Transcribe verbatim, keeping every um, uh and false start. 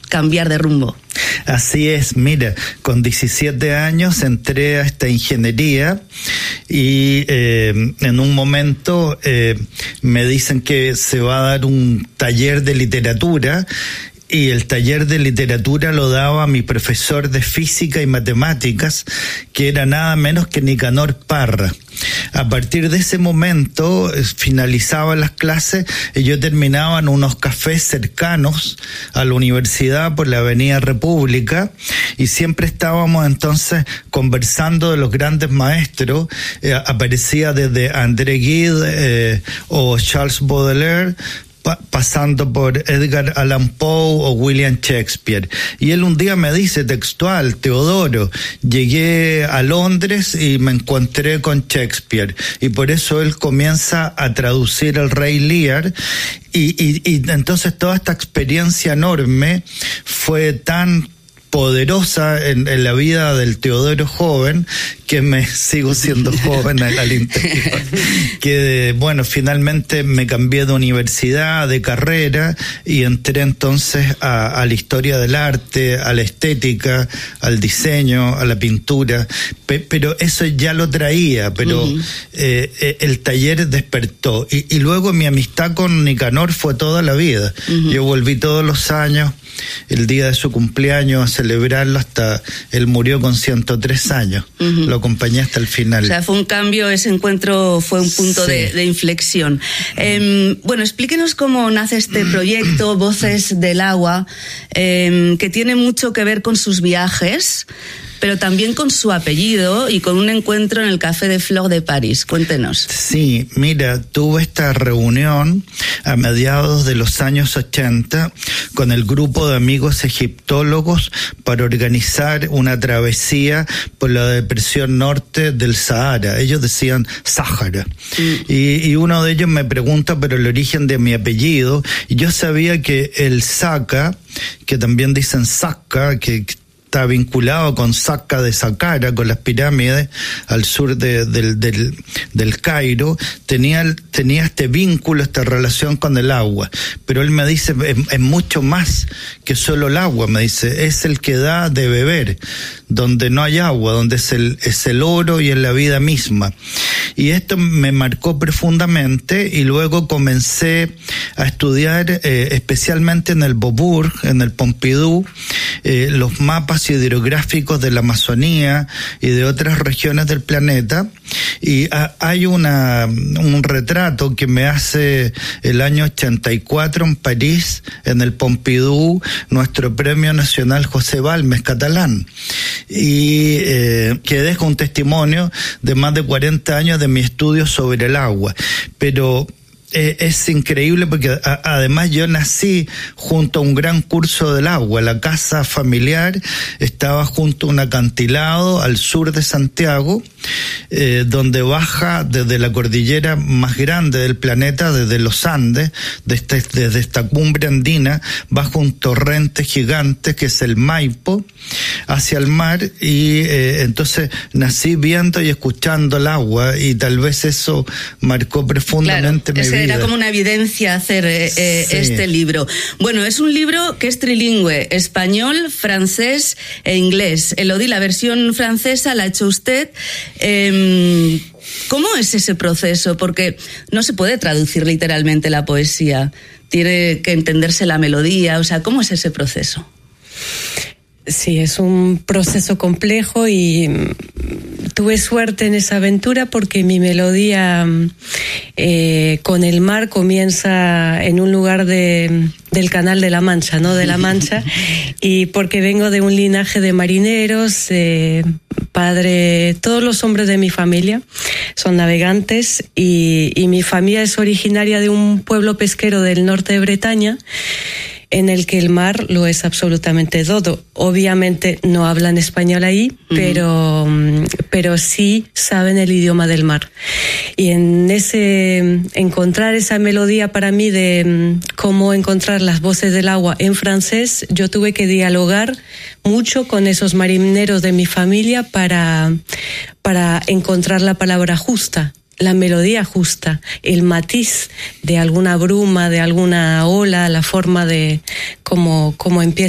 cambiar de rumbo. Así es, mira, con diecisiete años entré a esta ingeniería y eh, en un momento eh, me dicen que se va a dar un taller de literatura. Y el taller de literatura lo daba mi profesor de física y matemáticas, que era nada menos que Nicanor Parra. A partir de ese momento, finalizaban las clases y yo terminaba en unos cafés cercanos a la universidad por la Avenida República, y siempre estábamos entonces conversando de los grandes maestros. Eh, aparecía desde André Gide eh, o Charles Baudelaire, pasando por Edgar Allan Poe o William Shakespeare. Y él un día me dice textual: Teodoro, llegué a Londres y me encontré con Shakespeare. Y por eso él comienza a traducir El Rey Lear. Y, y, y entonces toda esta experiencia enorme fue tan poderosa en, en la vida del Teodoro joven, que me sigo siendo joven al, al interior, que bueno, finalmente me cambié de universidad, de carrera, y entré entonces a, a la historia del arte, a la estética, al diseño, a la pintura, Pe, pero eso ya lo traía, pero uh-huh. eh, el taller despertó, y, y luego mi amistad con Nicanor fue toda la vida. Uh-huh. Yo volví todos los años, el día de su cumpleaños, a celebrarlo hasta él murió con ciento tres años. Uh-huh. Lo acompañé hasta el final. O sea, fue un cambio, ese encuentro fue un punto sí. de, de inflexión. Eh, bueno, explíquenos cómo nace este proyecto, Voces del Agua, eh, que tiene mucho que ver con sus viajes, pero también con su apellido y con un encuentro en el Café de Flore de París. Cuéntenos. Sí, mira, tuve esta reunión a mediados de los años ochenta con el grupo de amigos egiptólogos para organizar una travesía por la depresión norte del Sahara. Ellos decían Sáhara. Mm. Y, y uno de ellos me pregunta por el origen de mi apellido, y yo sabía que el Saca, que también dicen Saca, que está vinculado con Saqqara de Saqqara, con las pirámides al sur de, del, del, del Cairo, tenía, tenía este vínculo, esta relación con el agua. Pero él me dice, es, es mucho más que solo el agua, me dice, es el que da de beber, donde no hay agua, donde es el, es el oro y es la vida misma. Y esto me marcó profundamente, y luego comencé a estudiar eh, especialmente en el Beaubourg, en el Pompidou, eh, los mapas hidrográficos de la Amazonía y de otras regiones del planeta. Y a, hay una un retrato que me hace el año ochenta y cuatro en París, en el Pompidou, nuestro Premio Nacional José Balmes catalán, y eh, que deja un testimonio de más de cuarenta años de mi estudio sobre el agua. Pero Eh, es increíble porque a, además yo nací junto a un gran curso del agua. La casa familiar estaba junto a un acantilado al sur de Santiago, eh, donde baja desde la cordillera más grande del planeta, desde los Andes, desde, desde esta cumbre andina, baja un torrente gigante que es el Maipo hacia el mar, y eh, entonces nací viendo y escuchando el agua, y tal vez eso marcó profundamente claro, mi vida. Era como una evidencia hacer eh, eh, sí. este libro. Bueno, es un libro que es trilingüe, español, francés e inglés. Elodie, la versión francesa la ha hecho usted. Eh, ¿Cómo es ese proceso? Porque no se puede traducir literalmente la poesía. Tiene que entenderse la melodía. O sea, ¿cómo es ese proceso? Sí, es un proceso complejo, y tuve suerte en esa aventura porque mi melodía eh, con el mar comienza en un lugar de, del Canal de la Mancha, ¿no? De la Mancha, y porque vengo de un linaje de marineros, eh, padre, todos los hombres de mi familia son navegantes, y, y mi familia es originaria de un pueblo pesquero del norte de Bretaña, en el que el mar lo es absolutamente todo. Obviamente no hablan español ahí, uh-huh. pero, pero sí saben el idioma del mar. Y en ese, encontrar esa melodía para mí de cómo encontrar las voces del agua en francés, yo tuve que dialogar mucho con esos marineros de mi familia para, para encontrar la palabra justa, la melodía justa, el matiz de alguna bruma, de alguna ola, la forma de cómo, cómo empieza